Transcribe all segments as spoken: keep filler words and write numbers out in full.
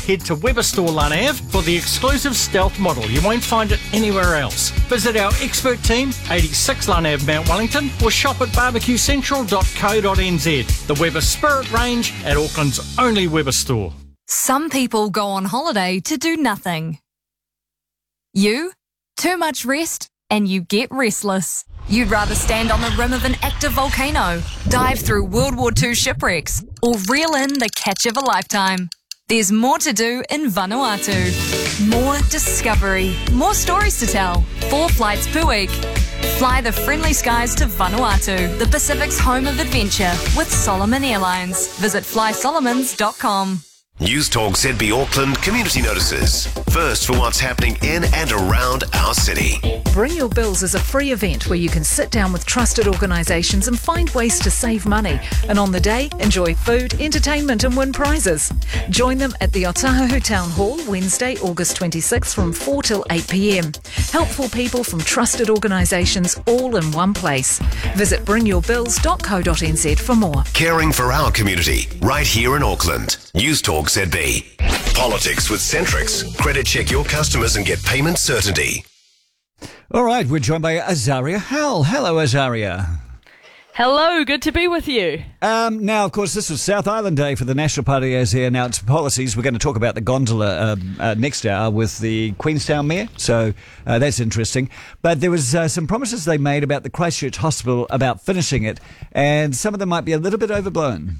head to Weber Store Lunav for the exclusive Stealth model. You won't find it anywhere else. Visit our expert team, eighty-six Lunav Mount Wellington, or shop at barbecue central dot co dot n z. The Weber Spirit range at Auckland's only Weber store. Some people go on holiday to do nothing. You? Too much rest and you get restless. You'd rather stand on the rim of an active volcano, dive through World War Two shipwrecks, or reel in the catch of a lifetime. There's more to do in Vanuatu. More discovery, more stories to tell. Four flights per week. Fly the friendly skies to Vanuatu, the Pacific's home of adventure, with Solomon Airlines. Visit fly solomons dot com. News Talk Z B Auckland Community Notices. First for what's happening in and around our city. Bring Your Bills is a free event where you can sit down with trusted organisations and find ways to save money. And on the day, enjoy food, entertainment and win prizes. Join them at the Otahuhu Town Hall Wednesday, August twenty-sixth from four till eight p m. Helpful people from trusted organisations all in one place. Visit bring your bills dot co dot n z for more. Caring for our community, right here in Auckland. News Talk Z B. Politics with Centrix. Credit check your customers and get payment certainty. All right, we're joined by Azaria Howell. Hello, Azaria. Hello, good to be with you. Um, now, of course, this was South Island Day for the National Party as they announced policies. We're going to talk about the gondola um, uh, next hour with the Queenstown Mayor, so uh, that's interesting. But there was uh, some promises they made about the Christchurch Hospital about finishing it, and some of them might be a little bit overblown.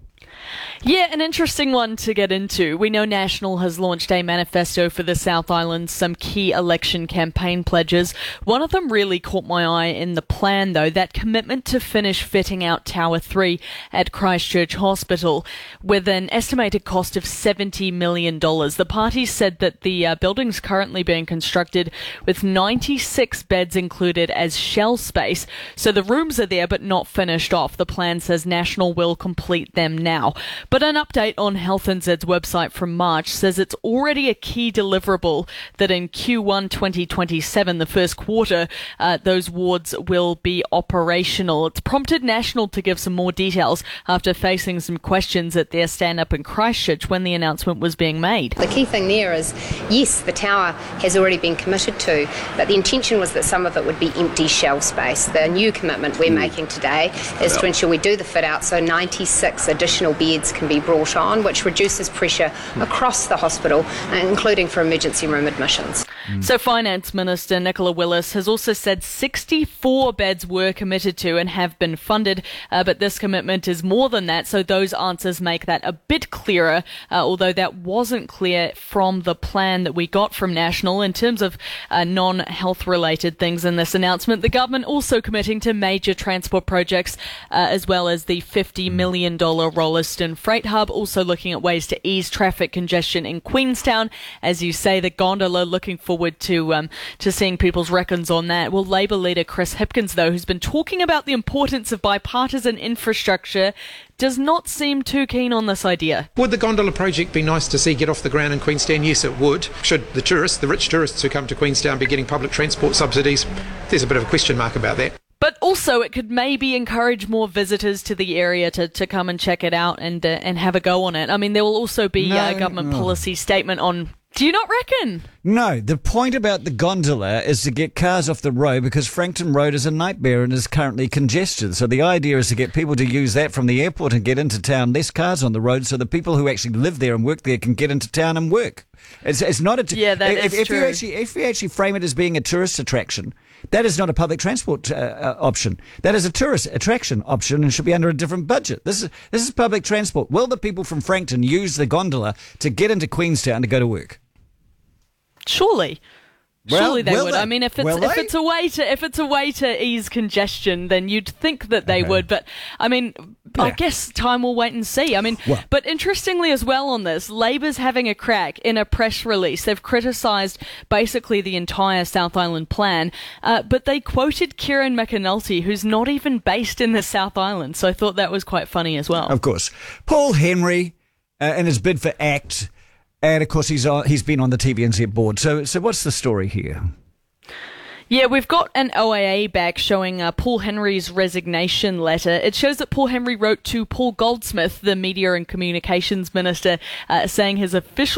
Yeah, an interesting one to get into. We know National has launched a manifesto for the South Island, some key election campaign pledges. One of them really caught my eye in the plan, though, that commitment to finish fitting out Tower three at Christchurch Hospital with an estimated cost of seventy million dollars. The party said that the uh, building's currently being constructed with ninety-six beds included as shell space. So the rooms are there but not finished off. The plan says National will complete them now. But an update on Health N Z's website from March says it's already a key deliverable that in Q one twenty twenty-seven, the first quarter, uh, those wards will be operational. It's prompted National to give some more details after facing some questions at their stand-up in Christchurch when the announcement was being made. The key thing there is, yes, the tower has already been committed to, but the intention was that some of it would be empty shell space. The new commitment we're making today is to ensure we do the fit-out so ninety-six additional beds can be brought on, which reduces pressure across the hospital, including for emergency room admissions. Mm. So Finance Minister Nicola Willis has also said sixty-four beds were committed to and have been funded, uh, but this commitment is more than that, so those answers make that a bit clearer, uh, although that wasn't clear from the plan that we got from National in terms of uh, non-health related things in this announcement. The government also committing to major transport projects, uh, as well as the fifty million dollars Rolleston Freight Hub, also looking at ways to ease traffic congestion in Queenstown. As you say, the gondola, looking forward to um, to seeing people's reckons on that. Well, Labour leader Chris Hipkins, though, who's been talking about the importance of bipartisan infrastructure, does not seem too keen on this idea. Would the gondola project be nice to see get off the ground in Queenstown? Yes, it would. Should the tourists, the rich tourists who come to Queenstown, be getting public transport subsidies? There's a bit of a question mark about that. But also, it could maybe encourage more visitors to the area to, to come and check it out and uh, and have a go on it. I mean, there will also be no, a government no. policy statement on... Do you not reckon? No, the point about the gondola is to get cars off the road because Frankton Road is a nightmare and is currently congested. So the idea is to get people to use that from the airport and get into town, less cars on the road, so the people who actually live there and work there can get into town and work. It's it's not a t- yeah, that if, is if true. You actually, if you actually frame it as being a tourist attraction, that is not a public transport uh, uh, option. That is a tourist attraction option and should be under a different budget. This is this is public transport. Will the people from Frankton use the gondola to get into Queenstown to go to work? Surely. Well, Surely they will would. they? I mean, if it's Will if they? it's a way to if it's a way to ease congestion, then you'd think that they Okay. would. But I mean, I Yeah. guess time will wait and see. I mean, Well- but interestingly as well on this, Labour's having a crack in a press release. They've criticised basically the entire South Island plan, uh, but they quoted Kieran McAnulty, who's not even based in the South Island. So I thought that was quite funny as well. Of course. Paul Henry, uh, in his bid for ACT, and of course he's on, he's been on the T V N Z board. So so what's the story here? Yeah, we've got an O A A back showing uh, Paul Henry's resignation letter. It shows that Paul Henry wrote to Paul Goldsmith, the Media and Communications Minister, uh, saying his official